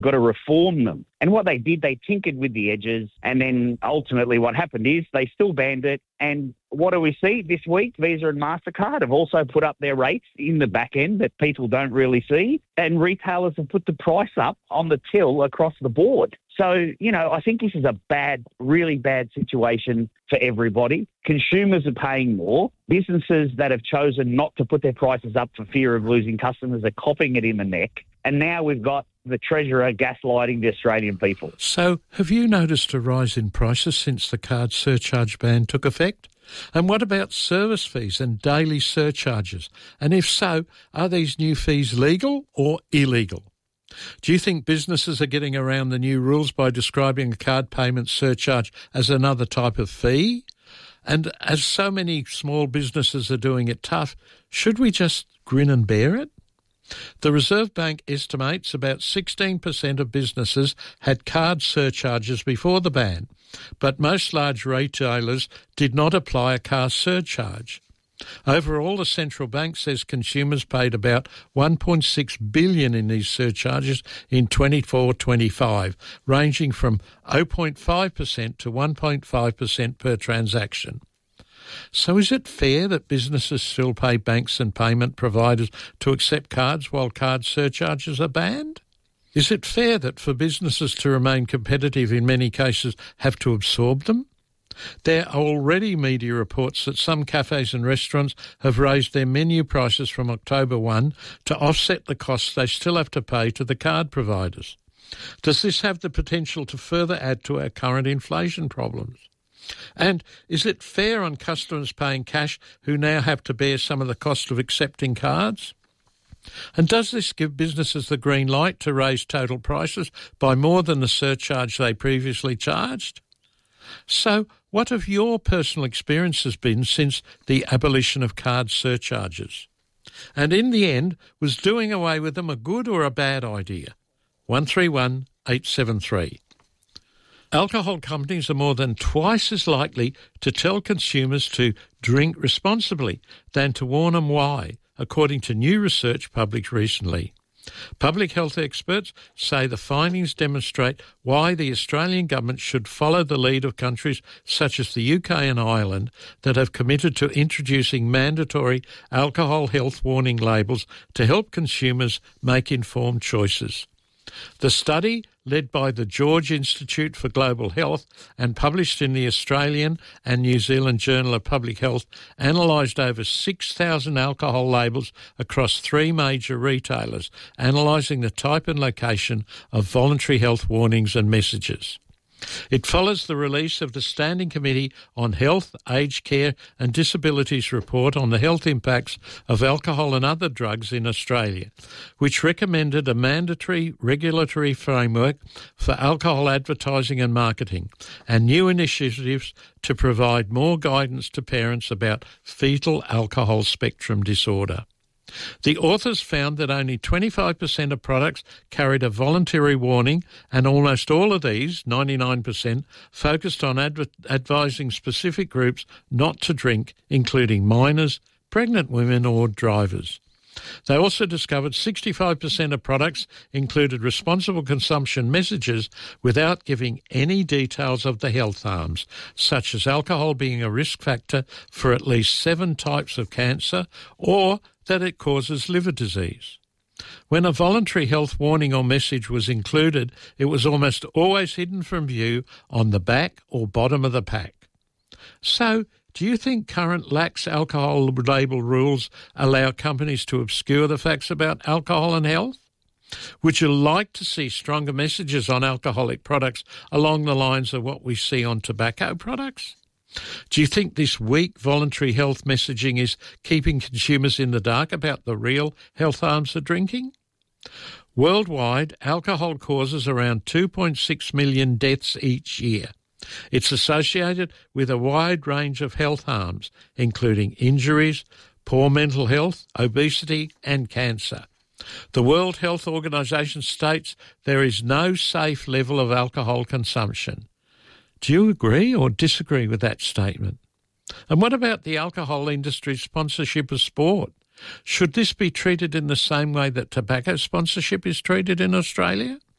got to reform them. And what they did, they tinkered with the edges, and then ultimately what happened is they still banned it. And what do we see this week? Visa and MasterCard have also put up their rates in the back end that people don't really see, and retailers have put the price up on the till across the board. So, I think this is a really bad situation for everybody. Consumers are paying more. Businesses that have chosen not to put their prices up for fear of losing customers are copping it in the neck. And now we've got the Treasurer gaslighting the Australian people. So have you noticed a rise in prices since the card surcharge ban took effect? And what about service fees and daily surcharges? And if so, are these new fees legal or illegal? Do you think businesses are getting around the new rules by describing a card payment surcharge as another type of fee? And as so many small businesses are doing it tough, should we just grin and bear it? The Reserve Bank estimates about 16% of businesses had card surcharges before the ban, but most large retailers did not apply a card surcharge. Overall, the central bank says consumers paid about $1.6 billion in these surcharges in 24-25, ranging from 0.5% to 1.5% per transaction. So is it fair that businesses still pay banks and payment providers to accept cards while card surcharges are banned? Is it fair that for businesses to remain competitive in many cases have to absorb them? There are already media reports that some cafes and restaurants have raised their menu prices from October 1 to offset the costs they still have to pay to the card providers. Does this have the potential to further add to our current inflation problems? And is it fair on customers paying cash who now have to bear some of the cost of accepting cards? And does this give businesses the green light to raise total prices by more than the surcharge they previously charged? So, what have your personal experiences been since the abolition of card surcharges? And in the end, was doing away with them a good or a bad idea? 131 873. Alcohol companies are more than twice as likely to tell consumers to drink responsibly than to warn them why, according to new research published recently. Public health experts say the findings demonstrate why the Australian government should follow the lead of countries such as the UK and Ireland that have committed to introducing mandatory alcohol health warning labels to help consumers make informed choices. The study, led by the George Institute for Global Health and published in the Australian and New Zealand Journal of Public Health, analysed over 6,000 alcohol labels across 3 major retailers, analysing the type and location of voluntary health warnings and messages. It follows the release of the Standing Committee on Health, Aged Care and Disabilities report on the health impacts of alcohol and other drugs in Australia, which recommended a mandatory regulatory framework for alcohol advertising and marketing and new initiatives to provide more guidance to parents about fetal alcohol spectrum disorder. The authors found that only 25% of products carried a voluntary warning, and almost all of these, 99%, focused on advising specific groups not to drink, including minors, pregnant women or drivers. They also discovered 65% of products included responsible consumption messages without giving any details of the health harms, such as alcohol being a risk factor for at least 7 types of cancer or that it causes liver disease. When a voluntary health warning or message was included, it was almost always hidden from view on the back or bottom of the pack. So, do you think current lax alcohol label rules allow companies to obscure the facts about alcohol and health? Would you like to see stronger messages on alcoholic products along the lines of what we see on tobacco products? Do you think this weak voluntary health messaging is keeping consumers in the dark about the real health harms of drinking? Worldwide, alcohol causes around 2.6 million deaths each year. It's associated with a wide range of health harms, including injuries, poor mental health, obesity and cancer. The World Health Organization states there is no safe level of alcohol consumption. Do you agree or disagree with that statement? And what about the alcohol industry's sponsorship of sport? Should this be treated in the same way that tobacco sponsorship is treated in Australia?